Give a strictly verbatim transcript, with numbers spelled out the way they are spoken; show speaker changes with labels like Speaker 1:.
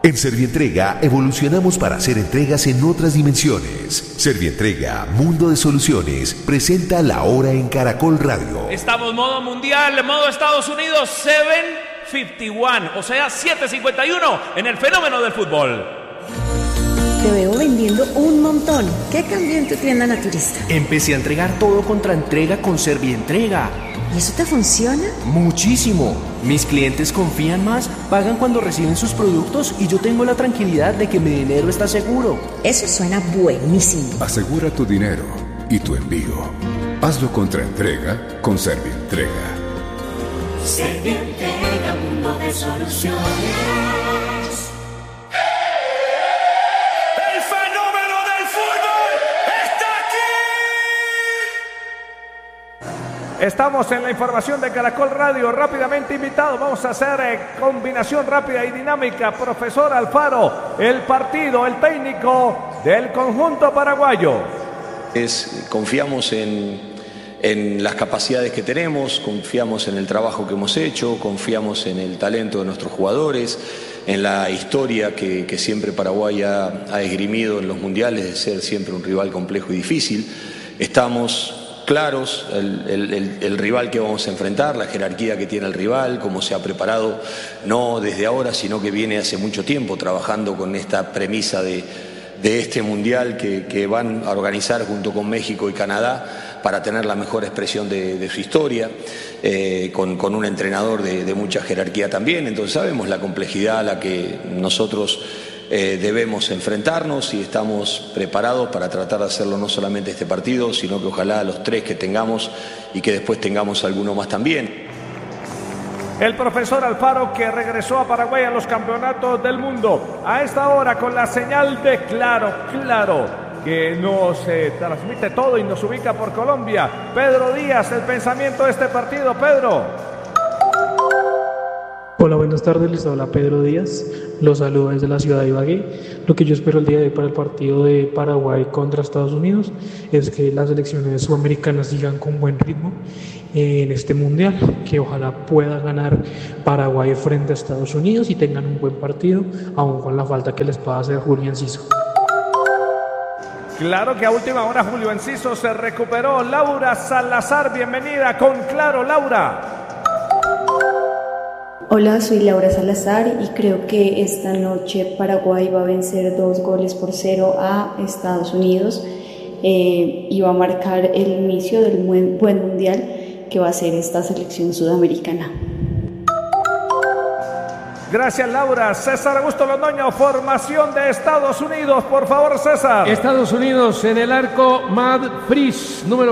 Speaker 1: En Servientrega evolucionamos para hacer entregas en otras dimensiones. Servientrega, Mundo de Soluciones, presenta La Hora en Caracol Radio.
Speaker 2: Estamos modo mundial, modo Estados Unidos, setecientos cincuenta y uno, o sea, setecientos cincuenta y uno en el fenómeno del fútbol.
Speaker 3: Te veo vendiendo un montón. ¿Qué cambió en tu tienda naturista?
Speaker 4: Empecé a entregar todo contra entrega con Servientrega.
Speaker 3: ¿Y eso te funciona?
Speaker 4: Muchísimo. Mis clientes confían más, pagan cuando reciben sus productos y yo tengo la tranquilidad de que mi dinero está seguro.
Speaker 3: Eso suena buenísimo.
Speaker 5: Asegura tu dinero y tu envío. Hazlo contra entrega con Servientrega.
Speaker 6: Servientrega, mundo de soluciones.
Speaker 7: Estamos en la información de Caracol Radio, rápidamente invitados, vamos a hacer eh, combinación rápida y dinámica. Profesor Alfaro, el partido, el técnico del conjunto paraguayo.
Speaker 8: Es, confiamos en, en las capacidades que tenemos, confiamos en el trabajo que hemos hecho, confiamos en el talento de nuestros jugadores, en la historia que, que siempre Paraguay ha, ha esgrimido en los mundiales de ser siempre un rival complejo y difícil. Estamos claros, el, el, el, el rival que vamos a enfrentar, la jerarquía que tiene el rival, cómo se ha preparado, no desde ahora, sino que viene hace mucho tiempo trabajando con esta premisa de, de este mundial que, que van a organizar junto con México y Canadá para tener la mejor expresión de, de su historia, eh, con, con un entrenador de, de mucha jerarquía también. Entonces sabemos la complejidad a la que nosotros Eh, debemos enfrentarnos y estamos preparados para tratar de hacerlo no solamente este partido, sino que ojalá los tres que tengamos y que después tengamos alguno más también.
Speaker 7: El profesor Alfaro, que regresó a Paraguay a los campeonatos del mundo, a esta hora con la señal de Claro, Claro, que nos eh, transmite todo y nos ubica por Colombia. Pedro Díaz, el pensamiento de este partido, Pedro.
Speaker 9: Hola, buenas tardes, les habla Pedro Díaz, los saludo desde la ciudad de Ibagué. Lo que yo espero el día de hoy para el partido de Paraguay contra Estados Unidos es que las selecciones sudamericanas sigan con buen ritmo en este mundial, que ojalá pueda ganar Paraguay frente a Estados Unidos y tengan un buen partido, aun con la falta que les pueda hacer Julio Enciso.
Speaker 7: Claro que a última hora Julio Enciso se recuperó. Laura Salazar, bienvenida con Claro, Laura.
Speaker 10: Hola, soy Laura Salazar y creo que esta noche Paraguay va a vencer dos goles por cero a Estados Unidos eh, y va a marcar el inicio del buen, buen mundial que va a ser esta selección sudamericana.
Speaker 7: Gracias, Laura. César Augusto Londoño, formación de Estados Unidos, por favor, César.
Speaker 11: Estados Unidos en el arco, Matt Fries, número